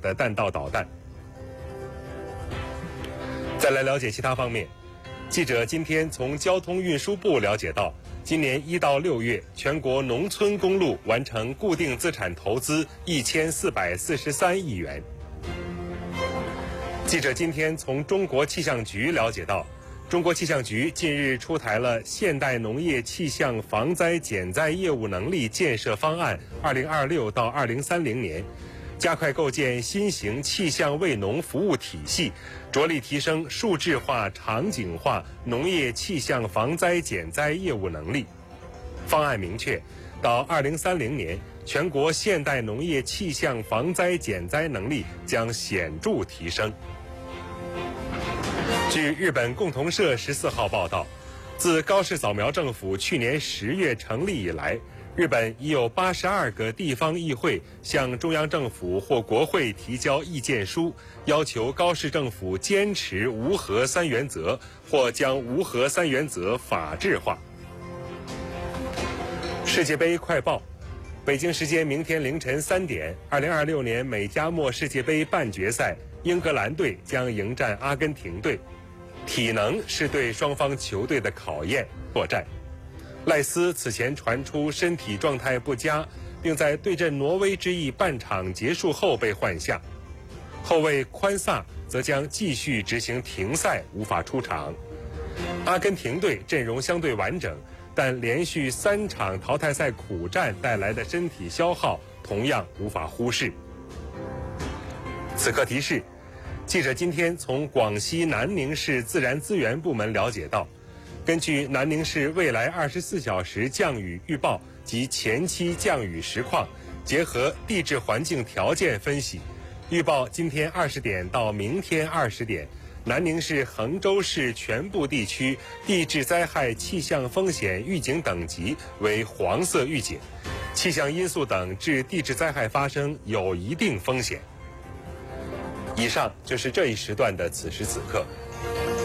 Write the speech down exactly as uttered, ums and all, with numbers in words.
的弹道导弹。再来了解其他方面，记者今天从交通运输部了解到，今年一到六月，全国农村公路完成固定资产投资一千四百四十三亿元。记者今天从中国气象局了解到，中国气象局近日出台了现代农业气象防灾减灾业务能力建设方案二零二六到二零三零年，加快构建新型气象卫农服务体系，着力提升数字化、场景化农业气象防灾减灾业务能力。方案明确，到二零三零年，全国现代农业气象防灾减灾能力将显著提升。据日本共同社十四号报道，自高市扫描政府去年十月成立以来，日本已有八十二个地方议会向中央政府或国会提交意见书，要求高市政府坚持无核三原则，或将无核三原则法制化。世界杯快报，北京时间明天凌晨三点，二零二六年美加墨世界杯半决赛，英格兰队将迎战阿根廷队。体能是对双方球队的考验作战。赖斯此前传出身体状态不佳，并在对阵挪威之役半场结束后被换下。后卫宽萨则将继续执行停赛，无法出场。阿根廷队阵容相对完整，但连续三场淘汰赛苦战带来的身体消耗同样无法忽视。此刻提示，记者今天从广西南宁市自然资源部门了解到，根据南宁市未来二十四小时降雨预报及前期降雨实况，结合地质环境条件分析，预报今天二十点到明天二十点，南宁市、衡州市全部地区地质灾害气象风险预警等级为黄色预警，气象因素等致地质灾害发生有一定风险。以上就是这一时段的此时此刻。